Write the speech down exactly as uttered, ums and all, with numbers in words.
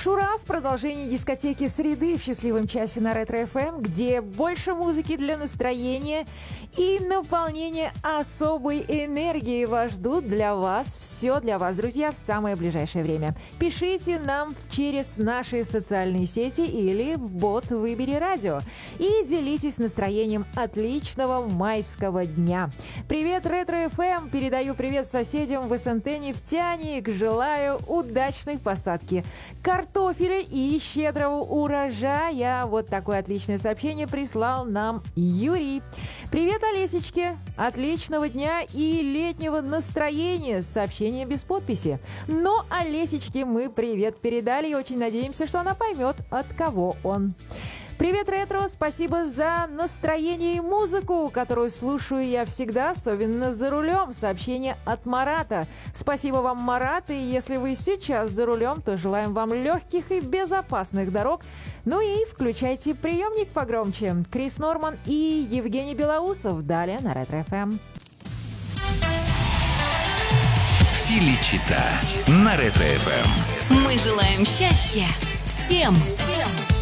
Шура в продолжении дискотеки «Среды» в счастливом часе на Ретро-эф эм, где больше музыки для настроения и наполнения особой энергии вас ждут для вас. Все для вас, друзья, в самое ближайшее время. Пишите нам через наши социальные сети или в бот «Выбери радио» и делитесь настроением отличного майского дня. Привет, Ретро-эф эм! Передаю привет соседям в эс эн тэ «Нефтяник». Желаю удачной посадки картофеля и щедрого урожая. Вот такое отличное сообщение прислал нам Юрий. Привет, Олесечке! Отличного дня и летнего настроения. Сообщение без подписи. Но Олесечке мы привет передали и очень надеемся, что она поймет, от кого он. Привет, Ретро! Спасибо за настроение и музыку, которую слушаю я всегда, особенно за рулем. Сообщение от Марата. Спасибо вам, Марат, и если вы сейчас за рулем, то желаем вам легких и безопасных дорог. Ну и включайте приемник погромче. Крис Норман и Евгений Белоусов. Далее на Ретро-эф эм. Филичита на Ретро-эф эм. Мы желаем счастья всем! Всем!